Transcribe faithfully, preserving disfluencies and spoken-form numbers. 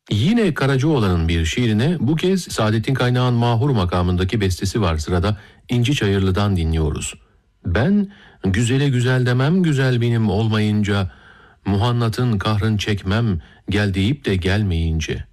Yine Karacaoğlan'ın bir şiirine bu kez Saadettin Kaynağ'ın Mahur makamındaki bestesi var sırada. İnci Çayırlı'dan dinliyoruz. Ben güzele güzel demem güzel benim olmayınca, muhannatın kahrın çekmem gel deyip de gelmeyince.